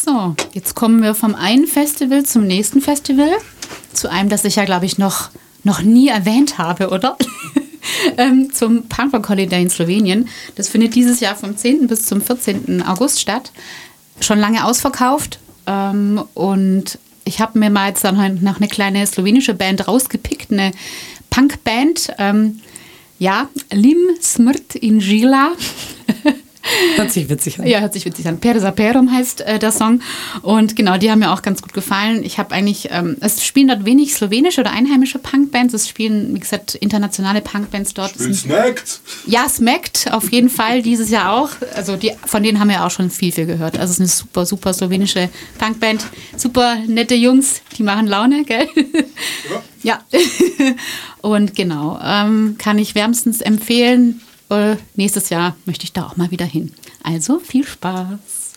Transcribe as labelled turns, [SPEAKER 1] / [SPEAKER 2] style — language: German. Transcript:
[SPEAKER 1] So, jetzt kommen wir vom einen Festival zum nächsten Festival. Zu einem, das ich ja, glaube ich, noch nie erwähnt habe, oder? Zum Punkrock Holiday in Slowenien. Das findet dieses Jahr vom 10. bis zum 14. August statt. Schon lange ausverkauft. Und ich habe mir mal jetzt dann noch eine kleine slowenische Band rausgepickt, eine Punkband. Lim Smrt in Žila.
[SPEAKER 2] Hört sich witzig an.
[SPEAKER 1] Ja, hört sich witzig an. Perza Perum heißt der Song. Und genau, die haben mir auch ganz gut gefallen. Ich habe eigentlich, es spielen dort wenig slowenische oder einheimische Punkbands. Es spielen, wie gesagt, internationale Punkbands dort.
[SPEAKER 3] Smacked?
[SPEAKER 1] Ja, Smacked, auf jeden Fall, dieses Jahr auch. Also von denen haben wir auch schon viel gehört. Also es ist eine super, super slowenische Punkband. Super nette Jungs, die machen Laune, gell? Ja. Und genau, kann ich wärmstens empfehlen. Nächstes Jahr möchte ich da auch mal wieder hin. Also viel Spaß.